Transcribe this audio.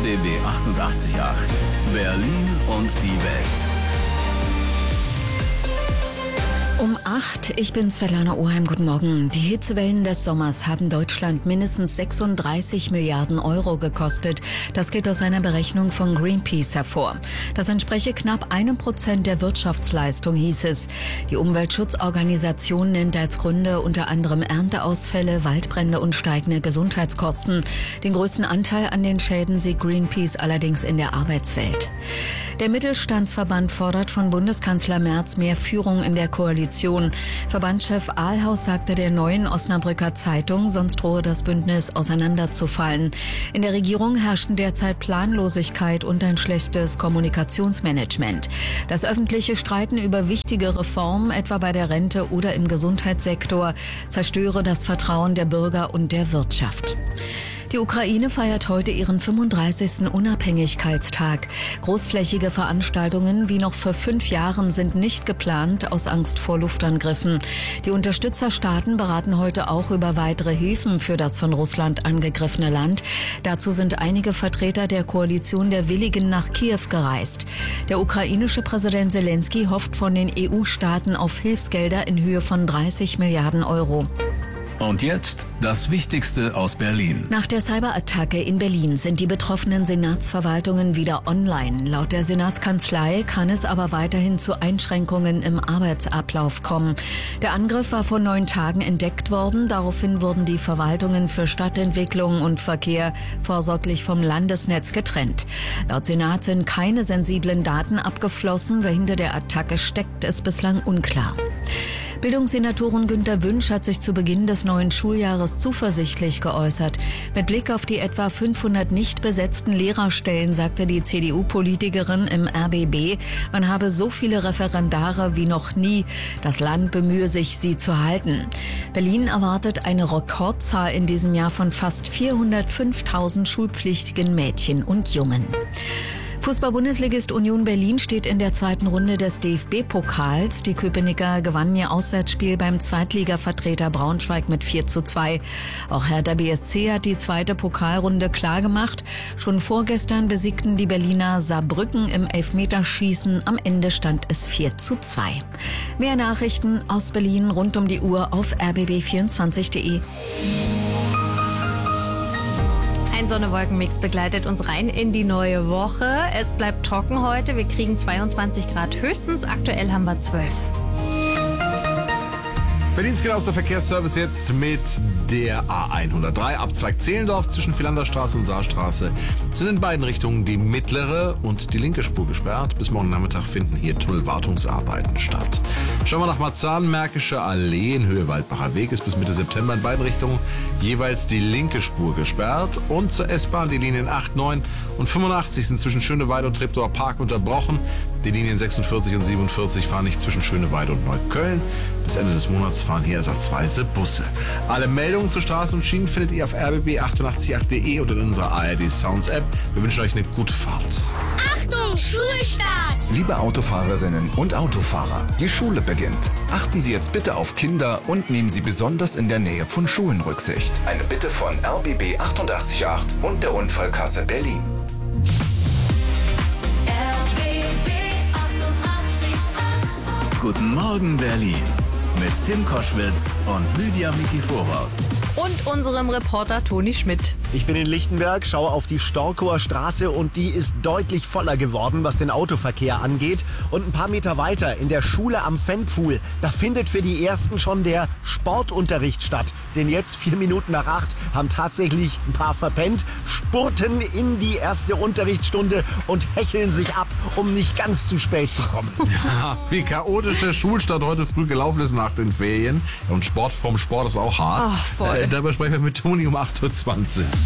RBB 88.8 Berlin und die Welt. Um 8, ich bin Svetlana Oheim, guten Morgen. Die Hitzewellen des Sommers haben Deutschland mindestens 36 Milliarden Euro gekostet. Das geht aus einer Berechnung von Greenpeace hervor. Das entspreche knapp 1% der Wirtschaftsleistung, hieß es. Die Umweltschutzorganisation nennt als Gründe unter anderem Ernteausfälle, Waldbrände und steigende Gesundheitskosten. Den größten Anteil an den Schäden sieht Greenpeace allerdings in der Arbeitswelt. Der Mittelstandsverband fordert von Bundeskanzler Merz mehr Führung in der Koalition. Verbandschef Ahlhaus sagte der Neuen Osnabrücker Zeitung, sonst drohe das Bündnis auseinanderzufallen. In der Regierung herrschten derzeit Planlosigkeit und ein schlechtes Kommunikationsmanagement. Das öffentliche Streiten über wichtige Reformen, etwa bei der Rente oder im Gesundheitssektor, zerstöre das Vertrauen der Bürger und der Wirtschaft. Die Ukraine feiert heute ihren 35. Unabhängigkeitstag. Großflächige Veranstaltungen wie noch vor 5 Jahren sind nicht geplant, aus Angst vor Luftangriffen. Die Unterstützerstaaten beraten heute auch über weitere Hilfen für das von Russland angegriffene Land. Dazu sind einige Vertreter der Koalition der Willigen nach Kiew gereist. Der ukrainische Präsident Zelensky hofft von den EU-Staaten auf Hilfsgelder in Höhe von 30 Milliarden Euro. Und jetzt das Wichtigste aus Berlin. Nach der Cyberattacke in Berlin sind die betroffenen Senatsverwaltungen wieder online. Laut der Senatskanzlei kann es aber weiterhin zu Einschränkungen im Arbeitsablauf kommen. Der Angriff war vor 9 Tagen entdeckt worden. Daraufhin wurden die Verwaltungen für Stadtentwicklung und Verkehr vorsorglich vom Landesnetz getrennt. Laut Senat sind keine sensiblen Daten abgeflossen. Wer hinter der Attacke steckt, ist bislang unklar. Bildungssenatorin Günter Wünsch hat sich zu Beginn des neuen Schuljahres zuversichtlich geäußert. Mit Blick auf die etwa 500 nicht besetzten Lehrerstellen sagte die CDU-Politikerin im RBB, man habe so viele Referendare wie noch nie. Das Land bemühe sich, sie zu halten. Berlin erwartet eine Rekordzahl in diesem Jahr von fast 405.000 schulpflichtigen Mädchen und Jungen. Fußball-Bundesligist Union Berlin steht in der zweiten Runde des DFB-Pokals. Die Köpenicker gewannen ihr Auswärtsspiel beim Zweitligavertreter Braunschweig mit 4:2. Auch Hertha BSC hat die zweite Pokalrunde klargemacht. Schon vorgestern besiegten die Berliner Saarbrücken im Elfmeterschießen. Am Ende stand es 4:2. Mehr Nachrichten aus Berlin rund um die Uhr auf rbb24.de. Ein Sonne-Wolken-Mix begleitet uns rein in die neue Woche. Es bleibt trocken heute. Wir kriegen 22 Grad höchstens. Aktuell haben wir 12. Berlins genauester Verkehrsservice jetzt mit der A103, Abzweig Zehlendorf zwischen Philanderstraße und Saarstraße. Sind in beiden Richtungen die mittlere und die linke Spur gesperrt. Bis morgen Nachmittag finden hier Tunnelwartungsarbeiten statt. Schauen wir nach Marzahn, Märkische Allee in Höhe Waldbacher Weg ist bis Mitte September in beiden Richtungen jeweils die linke Spur gesperrt. Und zur S-Bahn die Linien 8, 9 und 85 sind zwischen Schöneweide und Treptower Park unterbrochen. Die Linien 46 und 47 fahren nicht zwischen Schöneweide und Neukölln. Bis Ende des Monats fahren hier ersatzweise Busse. Alle Meldungen zu Straßen und Schienen findet ihr auf rbb888.de und in unserer ARD Sounds App. Wir wünschen euch eine gute Fahrt. Achtung, Schulstart! Liebe Autofahrerinnen und Autofahrer, die Schule beginnt. Achten Sie jetzt bitte auf Kinder und nehmen Sie besonders in der Nähe von Schulen Rücksicht. Eine Bitte von RBB 88.8 und der Unfallkasse Berlin. Guten Morgen Berlin mit Tim Koschwitz und Lydia Mikiforov. Und unserem Reporter Toni Schmidt. Ich bin in Lichtenberg, schaue auf die Storkower Straße und die ist deutlich voller geworden, was den Autoverkehr angeht. Und ein paar Meter weiter in der Schule am Fennpfuhl, da findet für die Ersten schon der Sportunterricht statt. Denn jetzt 7 Minuten nach 8 haben tatsächlich ein paar verpennt, spurten in die erste Unterrichtsstunde und hecheln sich ab, um nicht ganz zu spät zu kommen. Ja, wie chaotisch der Schulstart heute früh gelaufen ist nach den Ferien. Und Sport vom Sport ist auch hart. Ach, voll. Dabei sprechen wir mit Toni um 8:20 Uhr.